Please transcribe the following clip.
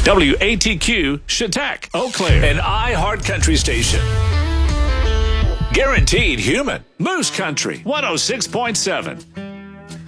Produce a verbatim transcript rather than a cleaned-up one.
W A T Q, Chautauqua, Eau Claire, an iHeart Country station. Guaranteed human. Moose Country, one oh six point seven.